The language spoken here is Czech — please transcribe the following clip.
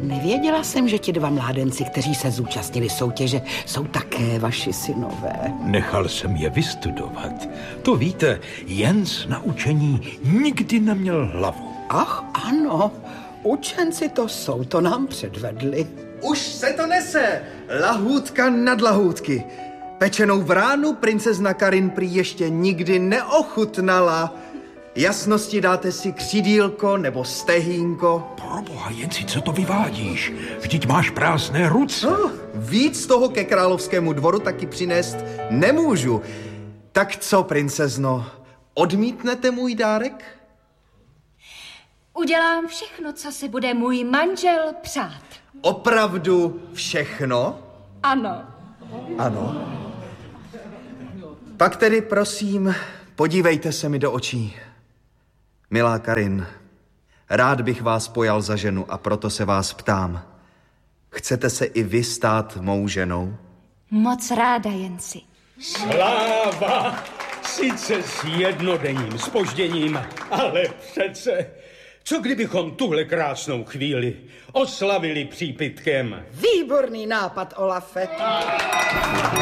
Nevěděla jsem, že ti dva mládenci, kteří se zúčastnili soutěže, jsou také vaši synové. Nechal jsem je vystudovat. To víte, Jens na učení nikdy neměl hlavu. Ach, ano, učenci to jsou, to nám předvedli. Už se to nese, lahůdka nad lahůdky. Pečenou vránu princezna Karin prý ještě nikdy neochutnala. Jasnosti dáte si křídílko nebo stehínko. Proboha, Jenci, co to vyvádíš? Vždyť máš prázdné ruce. No, víc toho ke královskému dvoru taky přinést nemůžu. Tak co, princezno, odmítnete můj dárek? Udělám všechno, co si bude můj manžel přát. Opravdu všechno? Ano. Ano. Pak tedy prosím, podívejte se mi do očí. Milá Karin, rád bych vás pojal za ženu a proto se vás ptám. Chcete se i vy stát mou ženou? Moc ráda, Jensi. Sláva! Sice s jednodenním zpožděním, ale přece... Co kdybychom tuhle krásnou chvíli oslavili přípitkem? Výborný nápad, Olafe.